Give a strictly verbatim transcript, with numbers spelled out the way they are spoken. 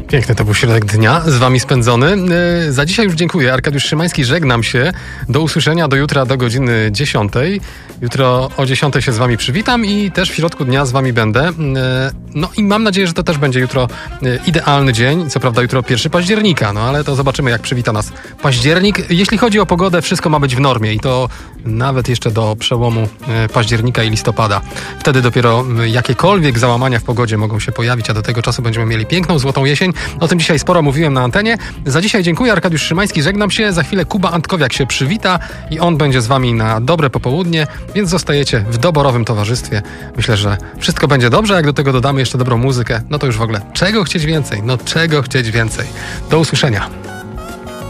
Piękny to był środek dnia, z wami spędzony. Yy, za dzisiaj już dziękuję. Arkadiusz Szymański, żegnam się. Do usłyszenia, do jutra, do godziny dziesiątej. Jutro o dziesiątej się z wami przywitam i też w środku dnia z wami będę. Yy, no i mam nadzieję, że to też będzie jutro yy, idealny dzień. Co prawda jutro pierwszy października, no ale to zobaczymy, jak przywita nas październik. Jeśli chodzi o pogodę, wszystko ma być w normie i to nawet jeszcze do przełomu yy, października i listopada. Wtedy dopiero yy, jakiekolwiek załamania w pogodzie mogą się pojawić, a do tego czasu będziemy mieli piękną, złotą jesień. O tym dzisiaj sporo mówiłem na antenie. Za dzisiaj dziękuję. Arkadiusz Szymański, żegnam się. Za chwilę Kuba Antkowiak się przywita i on będzie z wami na dobre popołudnie, więc zostajecie w doborowym towarzystwie. Myślę, że wszystko będzie dobrze. Jak do tego dodamy jeszcze dobrą muzykę, no to już w ogóle czego chcieć więcej? No czego chcieć więcej? Do usłyszenia.